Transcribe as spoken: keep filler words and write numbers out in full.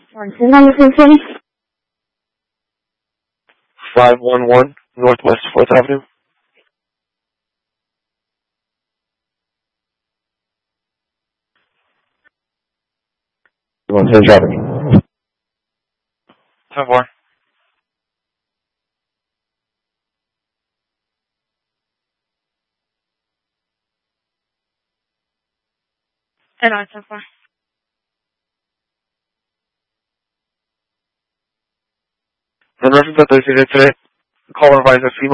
five one one Northwest fourth Avenue. You want to drive it? ten four. ten nine ten four. In reference to Thursday today, caller advisor female